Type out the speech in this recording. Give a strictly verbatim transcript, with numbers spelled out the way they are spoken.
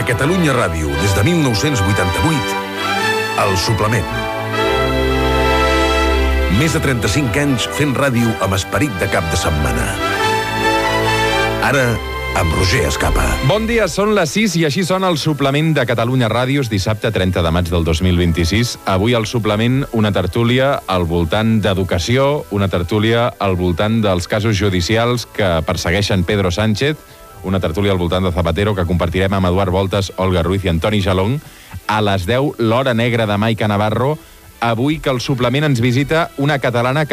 A Catalunya Ràdio, des de mil nou-cents vuitanta-vuit, El Suplement. Més de trenta-cinc anys fent ràdio amb esperit de cap de setmana. Ara, amb Roger Escapa. Bon dia, són les sis i així sona el Suplement de Catalunya Ràdio, dissabte trenta de maig del dos mil vint-i-sis. Avui al Suplement una tertúlia al voltant d'educació, una tertúlia al voltant dels casos judicials que persegueixen Pedro Sánchez, una tertúlia al voltant de Zapatero que compartirem amb Eduard Voltas, Olga Ruiz i Antoni Jalón. A les deu, l'Hora Negra de Maica Navarro. Avui que el Suplement ens visita una catalana que